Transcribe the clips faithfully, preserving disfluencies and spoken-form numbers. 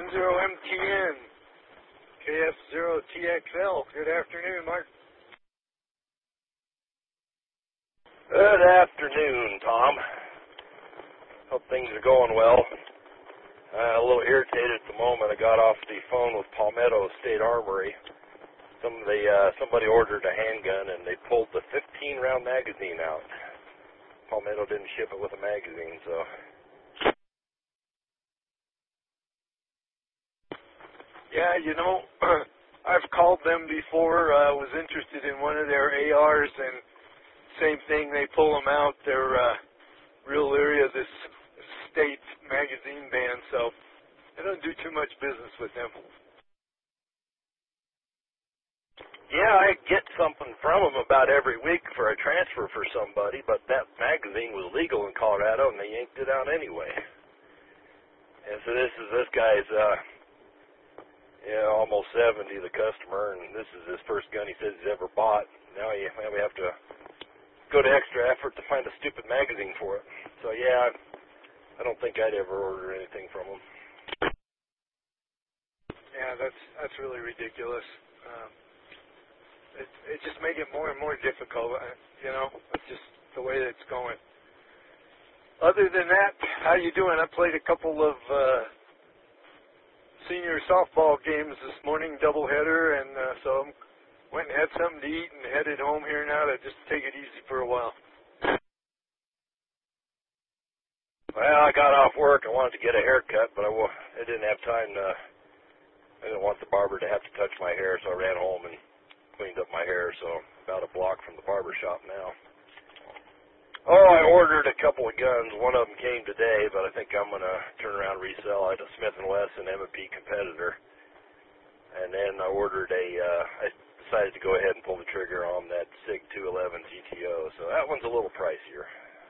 zero M T N, K F zero T X L. Good afternoon, Mark. Good afternoon, Tom. Hope things are going well. Uh, a little irritated at the moment. I got off the phone with Palmetto State Armory. Some of the, uh, somebody ordered a handgun and they pulled the fifteen round magazine out. Palmetto didn't ship it with a magazine, so. Yeah, you know, I've called them before. I uh, was interested in one of their A Rs, and same thing, they pull them out. They're uh, real leery of this state magazine ban, so I don't do too much business with them. Yeah, I get something from them about every week for a transfer for somebody, but that magazine was legal in Colorado, and they yanked it out anyway. And so this is this guy's, uh, yeah, almost seventy, the customer, and this is his first gun he says he's ever bought. Now, he, now we have to go to extra effort to find a stupid magazine for it. So yeah, I don't think I'd ever order anything from them. Yeah, that's that's really ridiculous. Um, it it just make it more and more difficult. Uh, you know, it's just the way that it's going. Other than that, how you doing? I played a couple of uh, senior softball games this morning, doubleheader, and uh, so I went and had something to eat and headed home here now to just take it easy for a while. Well, I got off work. I wanted to get a haircut, but I, I didn't have time to. I didn't want the barber to have to touch my hair, so I ran home and cleaned up my hair. So about a block from the barber shop now. Oh, I ordered a couple of guns. One of them came today, but I think I'm going to turn around and resell. I had a Smith and Wesson M and P competitor, and then I ordered a. Uh, I decided to go ahead and pull the trigger on that SIG two eleven G T O. So that one's a little pricier.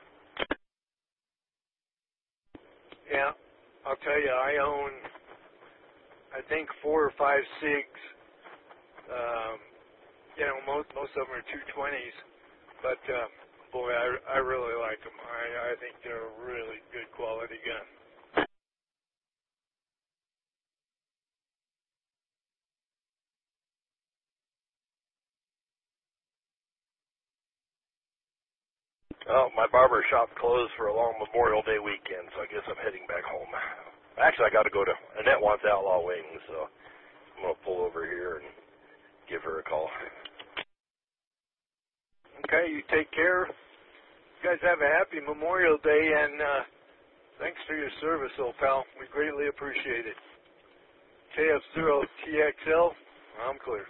Yeah, I'll tell you, I own, I think, four or five SIGs. Um, you know, most most of them are two twenties, but uh, boy, I, I really like them. I, I think they're a really good quality gun. Well, my barber shop closed for a long Memorial Day weekend, so I guess I'm heading back home. Actually, I got to go to Annette wants Outlaw Wings, so I'm going to pull over here and give her a call. Okay, you take care. You guys have a happy Memorial Day, and uh, thanks for your service, old pal. We greatly appreciate it. K F zero T X L, I'm clear.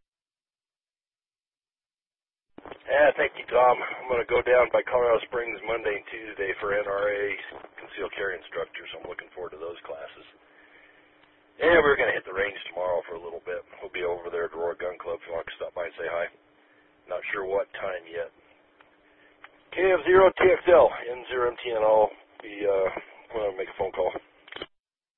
Yeah, thank you, Tom. I'm going to go down by Colorado Springs Monday and Tuesday for N R A concealed carry instructors. So I'm looking forward to those classes. Yeah, we're going to hit the range tomorrow for a little bit. We'll be over there at Aurora Gun Club if you want to stop by and say hi. Not sure what time yet. K F zero T X L, N zero M T N. I'll be uh, going to make a phone call.